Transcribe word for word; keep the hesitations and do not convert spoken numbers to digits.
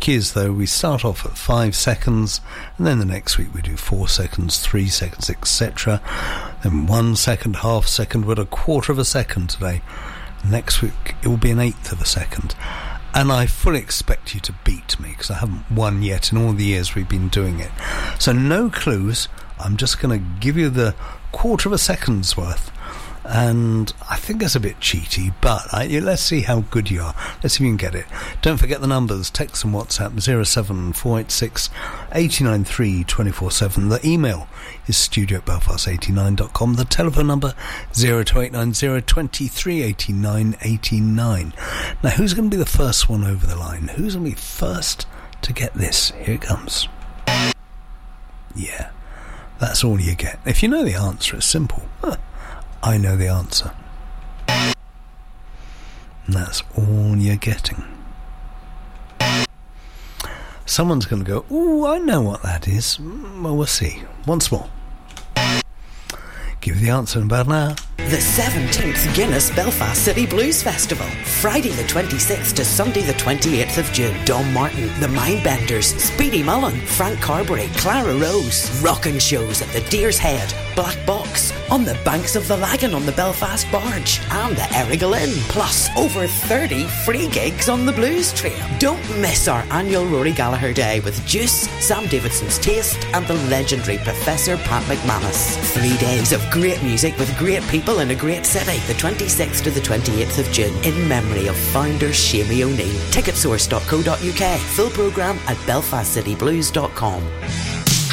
trick is, though, we start off at five seconds, and then the next week we do four seconds, three seconds, et cetera. Then one second, half second, with a quarter of a second today. Next week it will be an eighth of a second. And I fully expect you to beat me, because I haven't won yet in all the years we've been doing it. So no clues. I'm just going to give you the quarter of a second's worth. And I think it's a bit cheaty, but I, let's see how good you are. Let's see if you can get it. Don't forget the numbers. Text and WhatsApp zero seven four eight six eight nine three two four seven. The email is studio at belfast eighty-nine dot com. The telephone number zero two eight nine zero two three eight nine eight nine. Now, who's going to be the first one over the line? Who's going to be first to get this? Here it comes. Yeah, that's all you get. If you know the answer, it's simple. Huh. I know the answer. And that's all you're getting. Someone's going to go, ooh, I know what that is. Well, we'll see. Once more. Give you the answer in about an hour. The seventeenth Guinness Belfast City Blues Festival. Friday the twenty-sixth to Sunday the twenty-eighth of June. Dom Martin, The Mindbenders, Speedy Mullen, Frank Carberry, Clara Rose. Rockin' shows at the Deer's Head, Black Box, on the banks of the Lagan on the Belfast Barge, and the Errigal Inn. Plus, over thirty free gigs on the Blues Trail. Don't miss our annual Rory Gallagher Day with Juice, Sam Davidson's Taste, and the legendary Professor Pat McManus. Three days of great music with great people in a great city. The twenty-sixth to the twenty-eighth of June, in memory of founder Shamie O'Neill. ticket source dot co dot uk. Full programme at belfast city blues dot com.